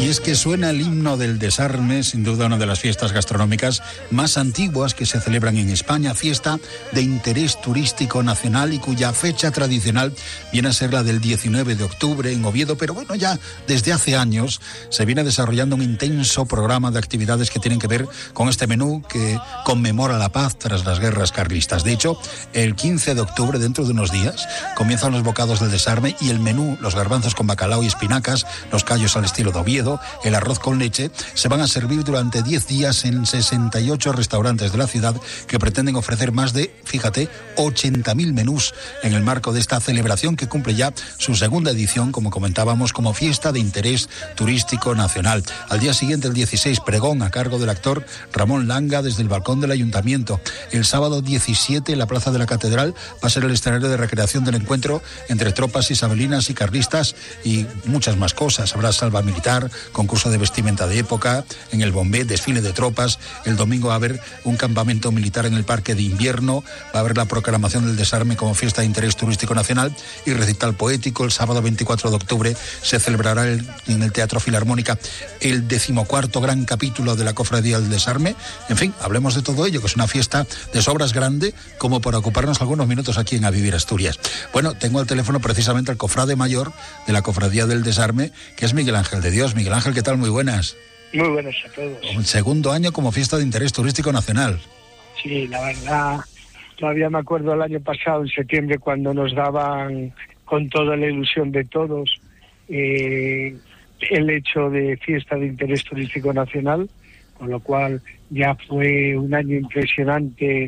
Y es que suena el himno del desarme, sin duda una de las fiestas gastronómicas más antiguas que se celebran en España, fiesta de interés turístico nacional y cuya fecha tradicional viene a ser la del 19 de octubre en Oviedo, pero bueno, ya desde hace años se viene desarrollando un intenso programa de actividades que tienen que ver con este menú que conmemora la paz tras las guerras carlistas. De hecho, el 15 de octubre, dentro de unos días, comienzan los bocados del desarme y el menú, los garbanzos con bacalao y espinacas, los callos al estilo de Oviedo, el arroz con leche, se van a servir durante 10 días en 68 restaurantes de la ciudad que pretenden ofrecer más de, fíjate, 80.000 menús en el marco de esta celebración que cumple ya su segunda edición, como comentábamos, como fiesta de interés turístico nacional. Al día siguiente, el 16, pregón a cargo del actor Ramón Langa desde el balcón del Ayuntamiento. El sábado 17, en la Plaza de la Catedral, va a ser el escenario de recreación del encuentro entre tropas isabelinas y carlistas y muchas más cosas. Habrá salva militar, concurso de vestimenta de época, en el Bombé, desfile de tropas. El domingo va a haber un campamento militar en el Parque de Invierno, va a haber la proclamación del desarme como fiesta de interés turístico nacional y recital poético. El sábado 24 de octubre se celebrará en el Teatro Filarmónica el 14º gran capítulo de la Cofradía del Desarme. En fin, hablemos de todo ello, que es una fiesta de sobras grande como para ocuparnos algunos minutos aquí en A Vivir Asturias. Bueno, tengo al teléfono precisamente al cofrade mayor de la Cofradía del Desarme, que es Miguel Ángel de Dios. Miguel Ángel, ¿qué tal? Muy buenas. Muy buenas a todos. Un segundo año como fiesta de interés turístico nacional. Sí, la verdad, todavía me acuerdo el año pasado, en septiembre, cuando nos daban, con toda la ilusión de todos, el hecho de fiesta de interés turístico nacional, con lo cual ya fue un año impresionante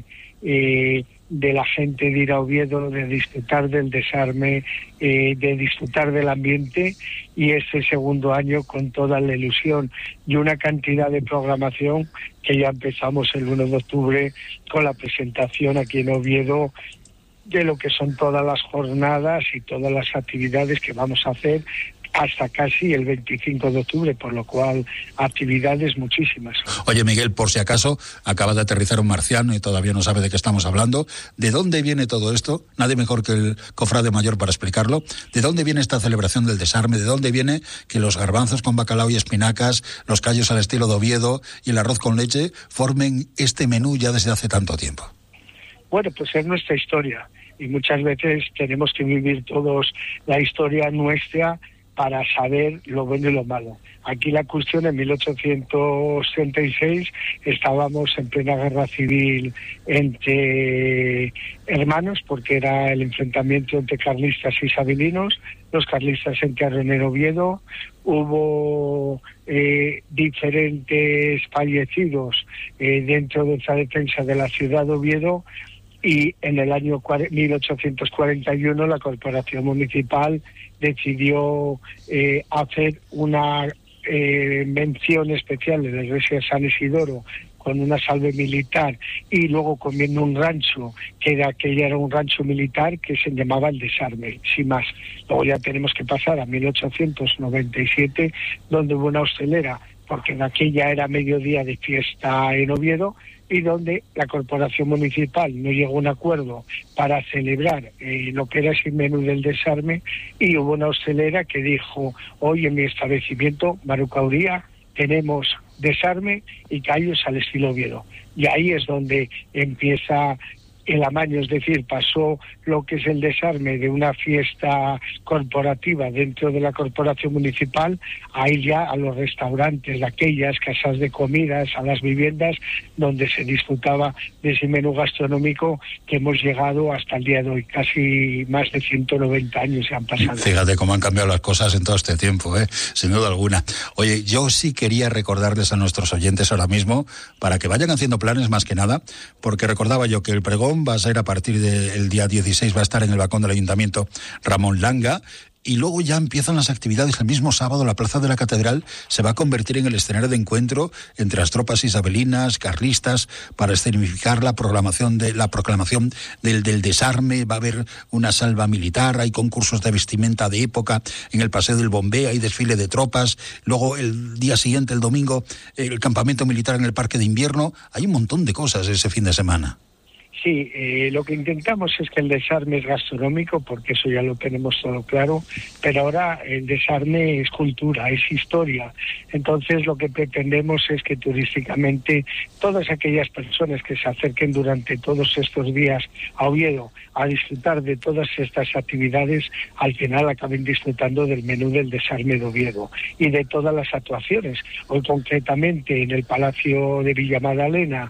de la gente de ir a Oviedo, de disfrutar del desarme, de disfrutar del ambiente, y este segundo año con toda la ilusión y una cantidad de programación que ya empezamos el 1 de octubre con la presentación aquí en Oviedo de lo que son todas las jornadas y todas las actividades que vamos a hacer hasta casi el 25 de octubre, por lo cual actividades muchísimas. Oye, Miguel, por si acaso acaba de aterrizar un marciano y todavía no sabe de qué estamos hablando, ¿de dónde viene todo esto? Nadie mejor que el cofrade mayor para explicarlo. ¿De dónde viene esta celebración del desarme? ¿De dónde viene que los garbanzos con bacalao y espinacas, los callos al estilo de Oviedo y el arroz con leche formen este menú ya desde hace tanto tiempo? Bueno, pues es nuestra historia y muchas veces tenemos que vivir todos la historia nuestra para saber lo bueno y lo malo. Aquí la cuestión, en 1836 estábamos en plena guerra civil entre hermanos, porque era el enfrentamiento entre carlistas y isabelinos. Los carlistas entraron en Oviedo, hubo diferentes fallecidos dentro de esa defensa de la ciudad de Oviedo, y en el año 1841 la corporación municipal decidió hacer una mención especial de la iglesia de San Isidoro con una salve militar, y luego comiendo un rancho que era un rancho militar que se llamaba el Desarme, sin más. Luego ya tenemos que pasar a 1897, donde hubo una hostelera, porque en aquella era mediodía de fiesta en Oviedo, y donde la corporación municipal no llegó a un acuerdo para celebrar lo que era ese menú del desarme, y hubo una hostelera que dijo: hoy en mi establecimiento, Marucauría, tenemos desarme y callos al estilo Oviedo. Y ahí es donde empieza el amaño, es decir, pasó lo que es el desarme de una fiesta corporativa dentro de la corporación municipal a ir ya a los restaurantes, de aquellas casas de comidas, a las viviendas donde se disfrutaba de ese menú gastronómico que hemos llegado hasta el día de hoy. Casi más de 190 años se han pasado. Fíjate cómo han cambiado las cosas en todo este tiempo, sin duda alguna. Oye, yo sí quería recordarles a nuestros oyentes ahora mismo, para que vayan haciendo planes más que nada, porque recordaba yo que el pregón va a ser a partir del día 16, va a estar en el balcón del Ayuntamiento Ramón Langa, y luego ya empiezan las actividades. El mismo sábado la Plaza de la Catedral se va a convertir en el escenario de encuentro entre las tropas isabelinas, carlistas, para escenificar la proclamación del desarme. Va a haber una salva militar, hay concursos de vestimenta de época en el Paseo del Bombé, hay desfile de tropas. Luego el día siguiente, el domingo, el campamento militar en el Parque de Invierno. Hay un montón de cosas ese fin de semana. Sí, lo que intentamos es que el desarme es gastronómico, porque eso ya lo tenemos todo claro, pero ahora el desarme es cultura, es historia. Entonces lo que pretendemos es que turísticamente todas aquellas personas que se acerquen durante todos estos días a Oviedo a disfrutar de todas estas actividades, al final acaben disfrutando del menú del desarme de Oviedo y de todas las actuaciones. Hoy concretamente en el Palacio de Villa Magdalena,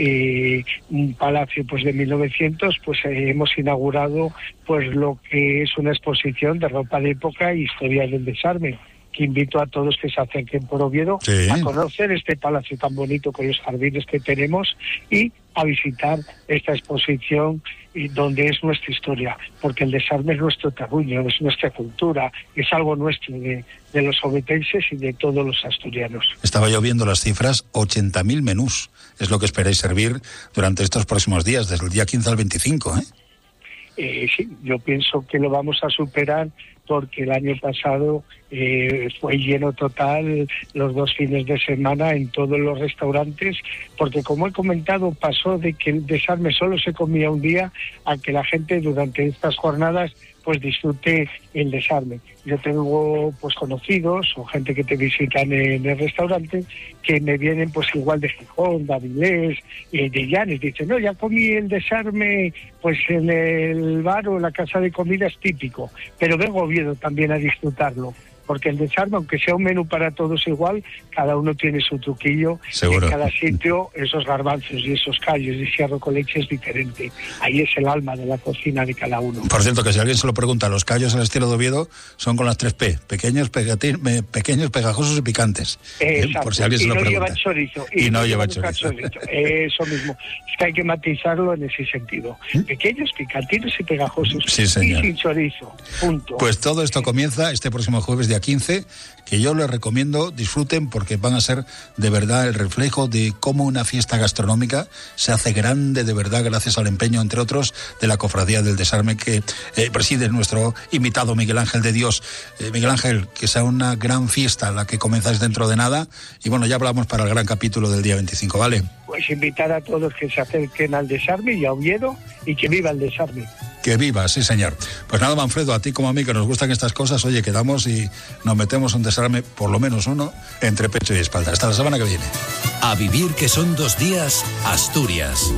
un palacio pues de 1900, pues hemos inaugurado pues lo que es una exposición de ropa de época e historia del desarme, que invito a todos que se acerquen por Oviedo a conocer este palacio tan bonito con los jardines que tenemos y a visitar esta exposición y donde es nuestra historia, porque el desarme es nuestro terruño, es nuestra cultura, es algo nuestro de los ovetenses y de todos los asturianos. Estaba yo viendo las cifras, 80.000 menús es lo que esperáis servir durante estos próximos días, desde el día 15 al 25, Sí, yo pienso que lo vamos a superar, porque el año pasado fue lleno total los 2 fines de semana en todos los restaurantes, porque como he comentado, pasó de que el desarme solo se comía un día a que la gente durante estas jornadas pues disfrute el desarme. Yo tengo pues conocidos o gente que te visitan en el restaurante que me vienen pues igual de Gijón, de Avilés, de Llanes, dicen, no, ya comí el desarme pues en el bar o en la casa de comida, es típico, pero vengo a Oviedo también a disfrutarlo, porque el desarme, aunque sea un menú para todos igual, cada uno tiene su truquillo. Seguro. En cada sitio esos garbanzos y esos callos y ese arroz con leche es diferente. Ahí es el alma de la cocina de cada uno. Por cierto, que si alguien se lo pregunta, los callos al estilo de Oviedo son con las 3 P, pequeños, pegajosos y picantes. Por si alguien se lo pregunta. Llevan chorizo. Y no llevan chorizo. Eso mismo. Es que hay que matizarlo en ese sentido. Pequeños, picantinos y pegajosos. Sí, señor. Y sin chorizo. Punto. Pues todo esto comienza este próximo jueves, día 15, que yo les recomiendo disfruten, porque van a ser de verdad el reflejo de cómo una fiesta gastronómica se hace grande de verdad gracias al empeño, entre otros, de la Cofradía del Desarme que preside nuestro invitado Miguel Ángel de Dios. Miguel Ángel, que sea una gran fiesta la que comenzáis dentro de nada, y bueno, ya hablamos para el gran capítulo del día 25, ¿vale? Pues invitar a todos que se acerquen al desarme y a Oviedo, y que viva el desarme. Que viva, sí señor. Pues nada, Manfredo, a ti como a mí que nos gustan estas cosas, oye, quedamos y nos metemos un desarme, por lo menos uno, entre pecho y espalda. Hasta la semana que viene. A vivir, que son 2 días, Asturias.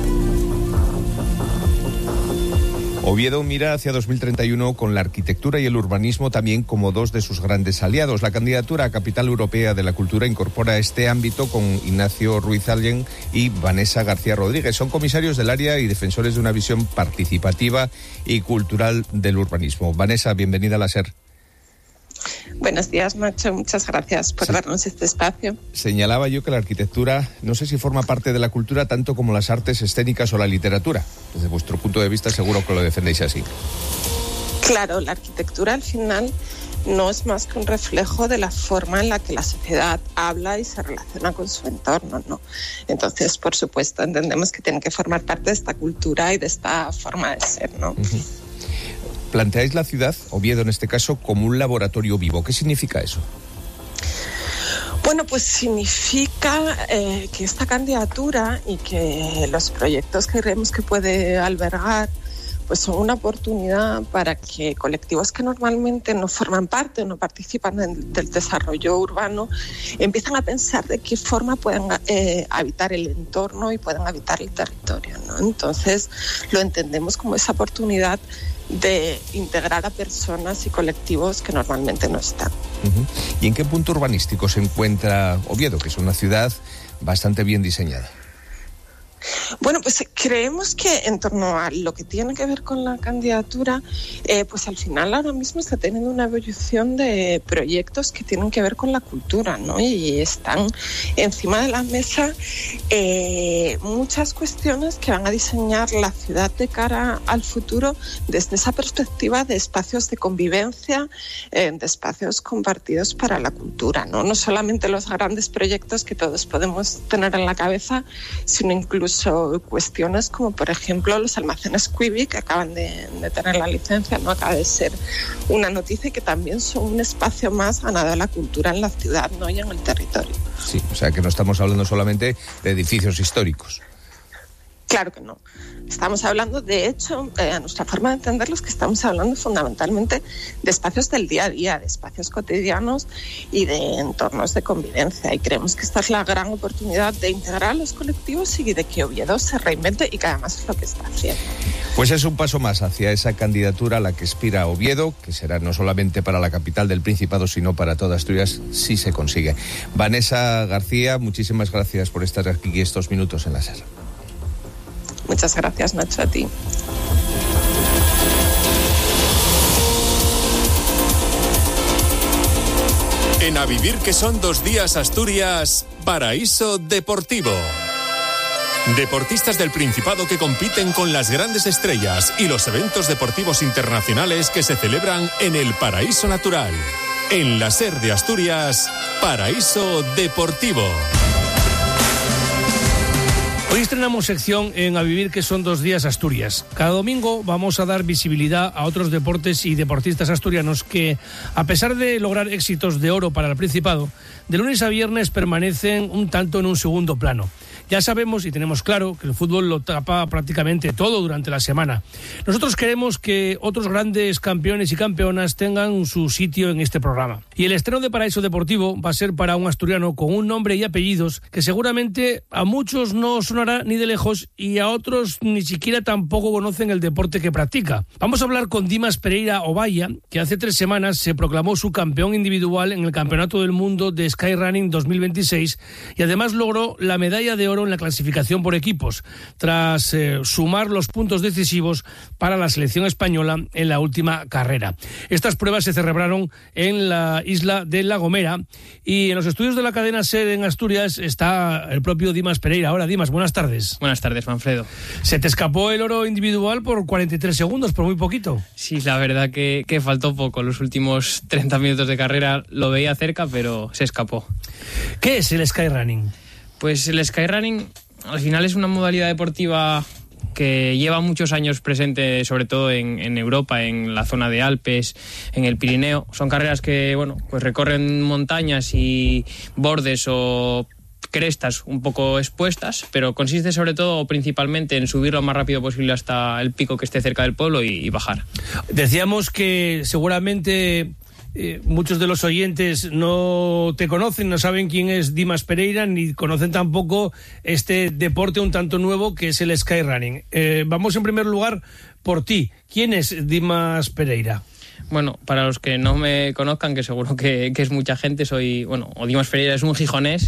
Oviedo mira hacia 2031 con la arquitectura y el urbanismo también como 2 de sus grandes aliados. La candidatura a Capital Europea de la Cultura incorpora este ámbito con Ignacio Ruiz Allen y Vanessa García Rodríguez. Son comisarios del área y defensores de una visión participativa y cultural del urbanismo. Vanessa, bienvenida a la SER. Buenos días, Nacho. Muchas gracias por darnos este espacio. Señalaba yo que la arquitectura no sé si forma parte de la cultura tanto como las artes escénicas o la literatura. Desde vuestro punto de vista seguro que lo defendéis así. Claro, la arquitectura al final no es más que un reflejo de la forma en la que la sociedad habla y se relaciona con su entorno, ¿no? Entonces, por supuesto, entendemos que tiene que formar parte de esta cultura y de esta forma de ser, ¿no? Uh-huh. Planteáis la ciudad, Oviedo en este caso, como un laboratorio vivo. ¿Qué significa eso? Bueno, pues significa que esta candidatura y que los proyectos que creemos que puede albergar pues son una oportunidad para que colectivos que normalmente no forman parte o no participan del desarrollo urbano empiezan a pensar de qué forma pueden habitar el entorno y pueden habitar el territorio, ¿no? Entonces lo entendemos como esa oportunidad de integrar a personas y colectivos que normalmente no están. Uh-huh. ¿Y en qué punto urbanístico se encuentra Oviedo, que es una ciudad bastante bien diseñada? Bueno, pues creemos que en torno a lo que tiene que ver con la candidatura, pues al final ahora mismo está teniendo una evolución de proyectos que tienen que ver con la cultura, ¿no? Y están encima de la mesa muchas cuestiones que van a diseñar la ciudad de cara al futuro desde esa perspectiva de espacios de convivencia, de espacios compartidos para la cultura, ¿no? No solamente los grandes proyectos que todos podemos tener en la cabeza, sino incluso cuestiones como, por ejemplo, los almacenes Quibi, que acaban de tener la licencia, ¿no? Acaba de ser una noticia, que también son un espacio más ganado a la cultura en la ciudad, ¿no? Y en el territorio. Sí, o sea que no estamos hablando solamente de edificios históricos. Claro que no. Estamos hablando, de hecho, a nuestra forma de entenderlo es que estamos hablando fundamentalmente de espacios del día a día, de espacios cotidianos y de entornos de convivencia. Y creemos que esta es la gran oportunidad de integrar a los colectivos y de que Oviedo se reinvente, y que además es lo que está haciendo. Pues es un paso más hacia esa candidatura a la que aspira Oviedo, que será no solamente para la capital del Principado, sino para toda Asturias, si se consigue. Vanessa García, muchísimas gracias por estar aquí estos minutos en la SER. Muchas gracias, Nacho, a ti. En A Vivir que son 2 días Asturias, Paraíso Deportivo. Deportistas del Principado que compiten con las grandes estrellas y los eventos deportivos internacionales que se celebran en el Paraíso Natural. En la SER de Asturias, Paraíso Deportivo. Hoy estrenamos sección en A Vivir que son 2 días Asturias. Cada domingo vamos a dar visibilidad a otros deportes y deportistas asturianos que, a pesar de lograr éxitos de oro para el Principado, de lunes a viernes permanecen un tanto en un segundo plano. Ya sabemos y tenemos claro que el fútbol lo tapa prácticamente todo durante la semana. Nosotros queremos que otros grandes campeones y campeonas tengan su sitio en este programa. Y el estreno de Paraíso Deportivo va a ser para un asturiano con un nombre y apellidos que seguramente a muchos no sonará ni de lejos y a otros ni siquiera tampoco conocen el deporte que practica. Vamos a hablar con Dimas Pereira Ovalla, que hace 3 semanas se proclamó su campeón individual en el Campeonato del Mundo de Skyrunning 2026 y además logró la medalla de oro en la clasificación por equipos, tras sumar los puntos decisivos para la selección española en la última carrera. Estas pruebas se celebraron en la isla de La Gomera y en los estudios de la cadena SER en Asturias está el propio Dimas Pereira. Ahora, Dimas, buenas tardes. Buenas tardes, Manfredo. Se te escapó el oro individual por 43 segundos, por muy poquito. Sí, la verdad que faltó poco. Los últimos 30 minutos de carrera lo veía cerca, pero se escapó. ¿Qué es el skyrunning? Pues el skyrunning al final es una modalidad deportiva que lleva muchos años presente, sobre todo en Europa, en la zona de Alpes, en el Pirineo. Son carreras que, bueno, pues recorren montañas y bordes o crestas un poco expuestas, pero consiste sobre todo o principalmente en subir lo más rápido posible hasta el pico que esté cerca del pueblo y bajar. Decíamos que seguramente muchos de los oyentes no te conocen, no saben quién es Dimas Pereira, ni conocen tampoco este deporte un tanto nuevo que es el skyrunning. Vamos en primer lugar por ti. ¿Quién es Dimas Pereira? Bueno, para los que no me conozcan, que seguro que es mucha gente, Dimas Pereira es un gijonés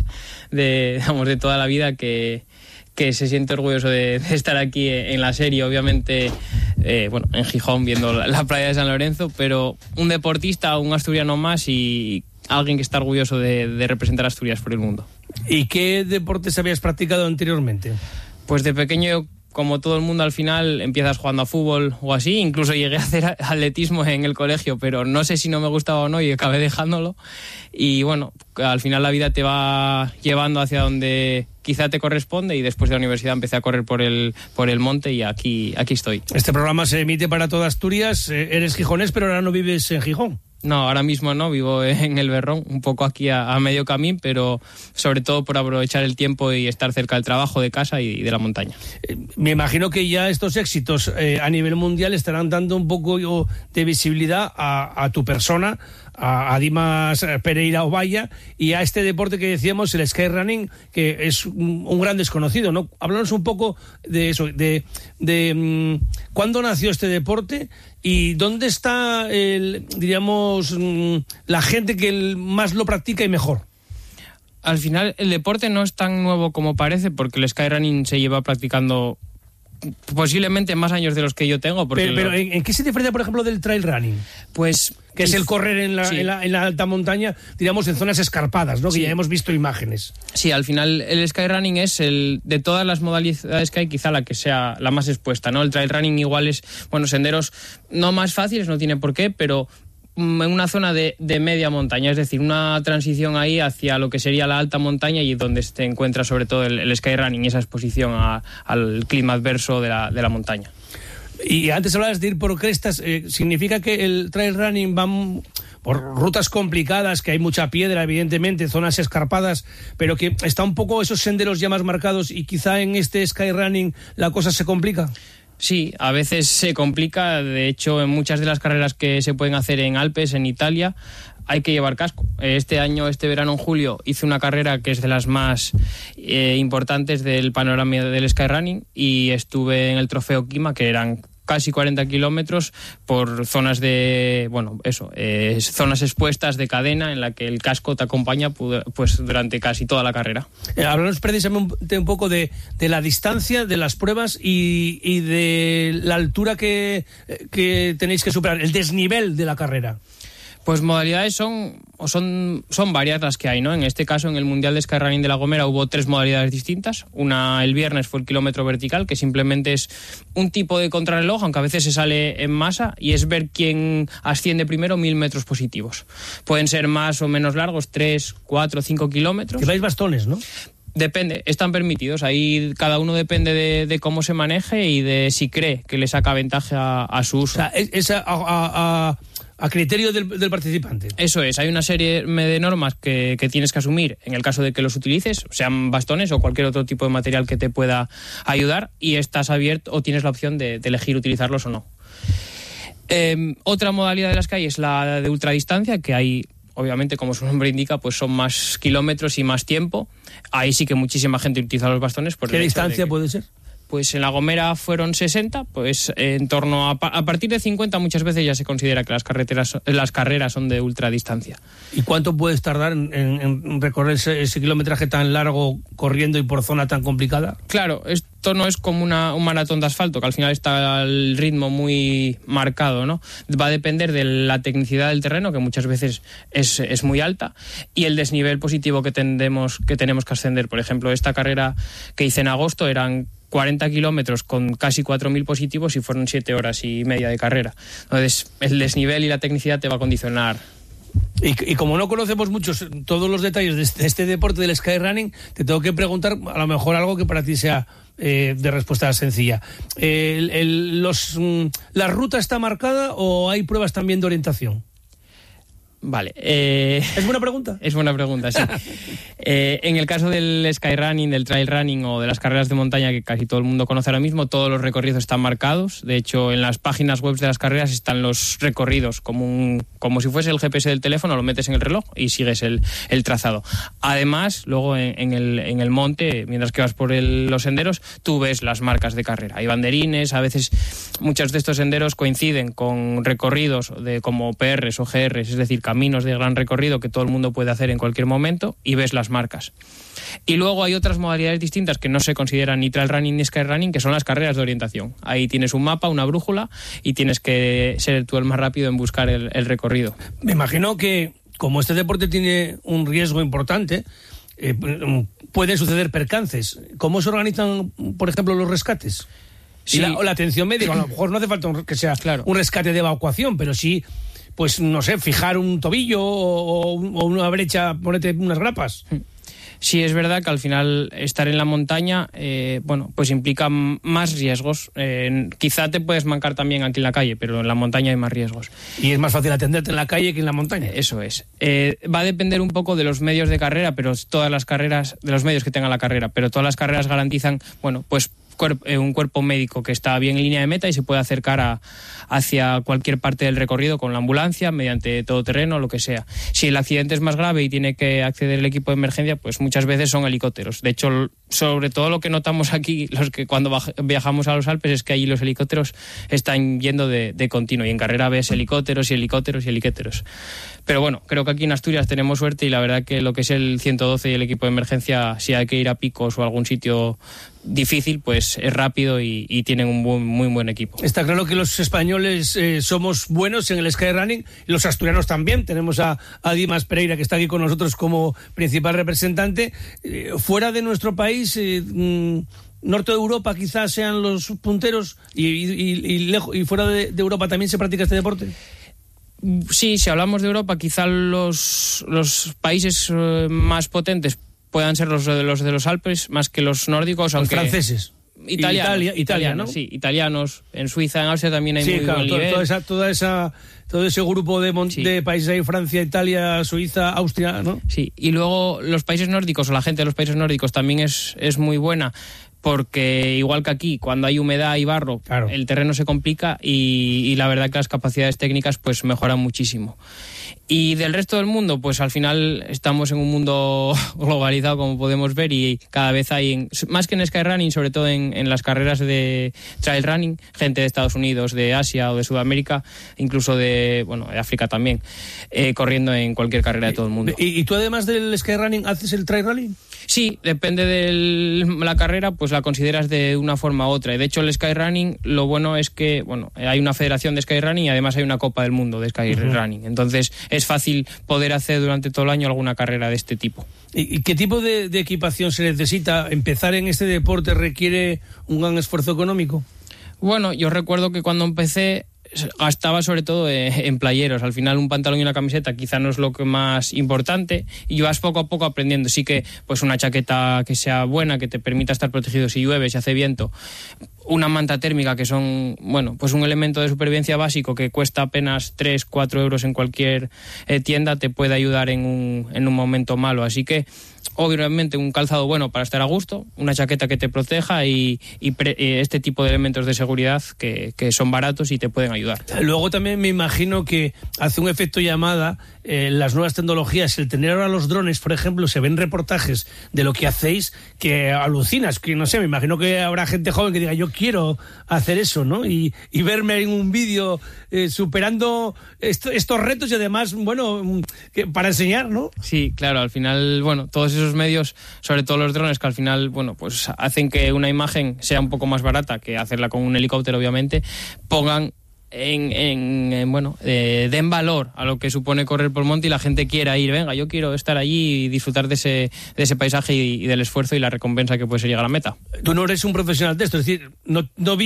de toda la vida que se siente orgulloso de estar aquí en la serie, obviamente, en Gijón, viendo la playa de San Lorenzo, pero un deportista, un asturiano más y alguien que está orgulloso de representar a Asturias por el mundo. ¿Y qué deportes habías practicado anteriormente? Pues de pequeño, como todo el mundo, al final empiezas jugando a fútbol o así. Incluso llegué a hacer atletismo en el colegio, pero no sé si no me gustaba o no y acabé dejándolo. Y bueno, al final la vida te va llevando hacia donde quizá te corresponde y después de la universidad empecé a correr por el monte y aquí estoy. Este programa se emite para toda Asturias. Eres gijonés, pero ahora no vives en Gijón. No, ahora mismo no, vivo en el Berrón, un poco aquí a medio camino, pero sobre todo por aprovechar el tiempo y estar cerca del trabajo, de casa y de la montaña. Me imagino que ya estos éxitos a nivel mundial estarán dando un poco de visibilidad a tu persona, a Dimas Pereira Ovalla y a este deporte que decíamos, el skyrunning, que es un gran desconocido, ¿no? Háblanos un poco de eso, de cuándo nació este deporte y dónde está la gente que más lo practica y mejor. Al final el deporte no es tan nuevo como parece, porque el skyrunning se lleva practicando posiblemente más años de los que yo tengo. Pero ¿en qué se diferencia, por ejemplo, del trail running? Pues que es el correr en la alta montaña, digamos, en zonas escarpadas, ¿no? Que ya hemos visto imágenes. Sí, al final el skyrunning es de todas las modalidades que hay, quizá la que sea la más expuesta, ¿no? El trail running igual es, senderos no más fáciles, no tiene por qué, pero en una zona de media montaña, es decir, una transición ahí hacia lo que sería la alta montaña y donde se encuentra sobre todo el skyrunning y esa exposición al clima adverso de la montaña. Y antes hablabas de ir por crestas, ¿significa que el trail running va por rutas complicadas, que hay mucha piedra, evidentemente, zonas escarpadas, pero que está un poco esos senderos ya más marcados y quizá en este skyrunning la cosa se complica. Sí, a veces se complica. De hecho, en muchas de las carreras que se pueden hacer en Alpes, en Italia, hay que llevar casco. Este verano, en julio, hice una carrera que es de las más importantes del panorama del skyrunning y estuve en el Trofeo Kima, que eran casi 40 kilómetros por zonas zonas expuestas de cadena en la que el casco te acompaña pues durante casi toda la carrera. Háblanos precisamente un poco de la distancia, de las pruebas y de la altura que tenéis que superar, el desnivel de la carrera. Pues modalidades son varias las que hay, ¿no? En este caso, en el Mundial de Skyrunning de La Gomera hubo 3 modalidades distintas. Una, el viernes, fue el kilómetro vertical, que simplemente es un tipo de contrarreloj, aunque a veces se sale en masa, y es ver quién asciende primero 1000 metros positivos. Pueden ser más o menos largos, 3, 4, 5 kilómetros. Lleváis bastones, ¿no? Depende, están permitidos. Ahí cada uno depende de cómo se maneje y de si cree que le saca ventaja a su uso. O sea, es a criterio del participante. Eso es, hay una serie de normas que tienes que asumir en el caso de que los utilices, sean bastones o cualquier otro tipo de material que te pueda ayudar, y estás abierto o tienes la opción de elegir utilizarlos o no. Otra modalidad de las que hay es la de ultradistancia, que hay, obviamente, como su nombre indica, pues son más kilómetros y más tiempo. Ahí sí que muchísima gente utiliza los bastones. ¿Qué distancia puede ser? Pues en La Gomera fueron 60, pues en torno a partir de 50 muchas veces ya se considera que las carreras son de ultradistancia. ¿Y cuánto puedes tardar en recorrer ese kilometraje tan largo corriendo y por zona tan complicada? Claro, esto no es como un maratón de asfalto, que al final está el ritmo muy marcado, ¿no? Va a depender de la tecnicidad del terreno, que muchas veces es muy alta, y el desnivel positivo que tenemos que ascender. Por ejemplo, esta carrera que hice en agosto eran 40 kilómetros con casi 4.000 positivos y fueron 7 horas y media de carrera. Entonces, el desnivel y la tecnicidad te va a condicionar. Y como no conocemos todos los detalles de este deporte del skyrunning, te tengo que preguntar a lo mejor algo que para ti sea de respuesta sencilla. ¿La ruta está marcada o hay pruebas también de orientación? Vale. ¿Es buena pregunta? Es buena pregunta, sí. En el caso del skyrunning, del trail running o de las carreras de montaña que casi todo el mundo conoce ahora mismo, todos los recorridos están marcados. De hecho, en las páginas web de las carreras están los recorridos como si fuese el GPS del teléfono, lo metes en el reloj y sigues el trazado. Además, luego en el monte, mientras que vas por los senderos, tú ves las marcas de carrera. Hay banderines, a veces muchos de estos senderos coinciden con recorridos como PRs o GRs, es decir, caminos de gran recorrido que todo el mundo puede hacer en cualquier momento, y ves las marcas. Y luego hay otras modalidades distintas que no se consideran ni trail running ni skyrunning, que son las carreras de orientación. Ahí tienes un mapa, una brújula, y tienes que ser tú el más rápido en buscar el recorrido. Me imagino que, como este deporte tiene un riesgo importante, pueden suceder percances. ¿Cómo se organizan, por ejemplo, los rescates? Sí. Y la atención médica, a lo mejor no hace falta que sea un rescate de evacuación, pero sí, pues no sé, fijar un tobillo o una brecha, ponerte unas grapas. Sí, es verdad que al final estar en la montaña, pues implica más riesgos. Quizá te puedes mancar también aquí en la calle, pero en la montaña hay más riesgos. Y es más fácil atenderte en la calle que en la montaña. Eso es. Va a depender un poco de los medios de carrera, pero todas las carreras, de los medios que tenga la carrera, pero todas las carreras garantizan, pues un cuerpo médico que está bien en línea de meta y se puede acercar hacia cualquier parte del recorrido con la ambulancia, mediante todoterreno, lo que sea. Si el accidente es más grave y tiene que acceder el equipo de emergencia, pues muchas veces son helicópteros. De hecho, sobre todo lo que notamos aquí, los que cuando viajamos a los Alpes, es que allí los helicópteros están yendo de continuo, y en carrera ves helicópteros y helicópteros y helicópteros. Pero bueno, creo que aquí en Asturias tenemos suerte, y la verdad que lo que es el 112 y el equipo de emergencia, si hay que ir a picos o a algún sitio difícil, pues es rápido y tienen un muy buen equipo. Está claro que los españoles somos buenos en el skyrunning, y los asturianos también. Tenemos a Dimas Pereira, que está aquí con nosotros como principal representante. Fuera de nuestro país, norte de Europa quizás sean los punteros, y fuera de Europa también se practica este deporte. Sí, si hablamos de Europa, quizá los países más potentes puedan ser los de los Alpes más que los nórdicos, aunque los franceses. Italia, ¿no? Sí, italianos. En Suiza, en Austria también hay muy buen nivel. Todo ese grupo de países ahí, Francia, Italia, Suiza, Austria, ¿no? Sí, y luego los países nórdicos, o la gente de los países nórdicos también es muy buena, porque igual que aquí, cuando hay humedad y barro, claro, el terreno se complica y la verdad que las capacidades técnicas pues mejoran muchísimo. Y del resto del mundo, pues al final estamos en un mundo globalizado, como podemos ver, y cada vez hay, más que en skyrunning, sobre todo en las carreras de trail running, gente de Estados Unidos, de Asia o de Sudamérica, incluso de África también, corriendo en cualquier carrera de todo el mundo. ¿Y tú además del skyrunning haces el trail running? Sí, depende de la carrera, pues la consideras de una forma u otra. Y de hecho el skyrunning, lo bueno es que hay una federación de skyrunning y además hay una Copa del Mundo de skyrunning. Entonces es fácil poder hacer durante todo el año alguna carrera de este tipo. ¿Y qué tipo de equipación se necesita? ¿Empezar en este deporte requiere un gran esfuerzo económico? Bueno, yo recuerdo que cuando empecé gastaba sobre todo en playeros. Al final un pantalón y una camiseta quizá no es lo que más importante y vas poco a poco aprendiendo. Sí que pues una chaqueta que sea buena, que te permita estar protegido si llueve, si hace viento, una manta térmica, que son pues un elemento de supervivencia básico que cuesta apenas 3-4 euros en cualquier tienda, te puede ayudar en un momento malo. Así que obviamente un calzado bueno para estar a gusto, una chaqueta que te proteja y este tipo de elementos de seguridad que son baratos y te pueden ayudar. Luego también me imagino que hace un efecto llamada las nuevas tecnologías, el tener ahora los drones, por ejemplo, se ven reportajes de lo que hacéis que alucinas, que no sé, me imagino que habrá gente joven que diga yo quiero hacer eso, ¿no? Y verme en un vídeo superando estos retos y además, para enseñar, ¿no? Sí, claro, al final, todos esos medios, sobre todo los drones, que al final, pues hacen que una imagen sea un poco más barata que hacerla con un helicóptero, obviamente, pongan den valor a lo que supone correr por monte y la gente quiera ir, venga, yo quiero estar allí y disfrutar de ese paisaje y del esfuerzo y la recompensa que puede ser llegar a la meta. Tú no eres un profesional de esto, es decir, no